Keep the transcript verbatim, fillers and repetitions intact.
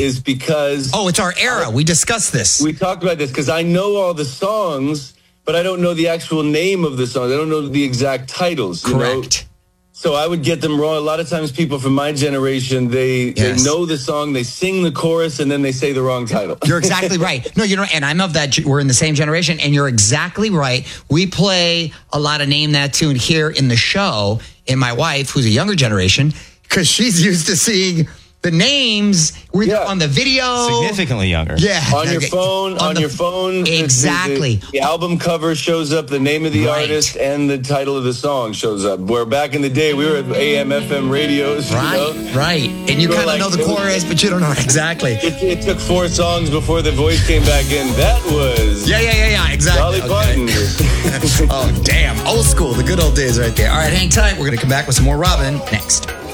is because... Oh, it's our era. We discussed this. We talked about this because I know all the songs, but I don't know the actual name of the songs. I don't know the exact titles. You Correct. know? So I would get them wrong. A lot of times people from my generation, they, Yes. they know the song, they sing the chorus, and then they say the wrong title. You're exactly right. No, you know, and I'm of that. We're in the same generation, and you're exactly right. We play a lot of Name That Tune here in the show. And my wife, who's a younger generation, because she's used to seeing the names Yeah. on the video. Significantly younger. Yeah. On your phone, on, the- your phone. the- Exactly. The, the album cover shows up, the name of the Right. artist, and the title of the song shows up. Where back in the day, we were at A M, F M radios. Right, You know? right. And you You were kind of like, know the it was- chorus, but you don't know exactly. It, it took four songs before the voice came back in. That was Yeah, yeah, yeah, yeah, exactly. Dolly Parton. Oh, damn. Old school, the good old days right there. All right, hang tight. We're going to come back with some more Robin next.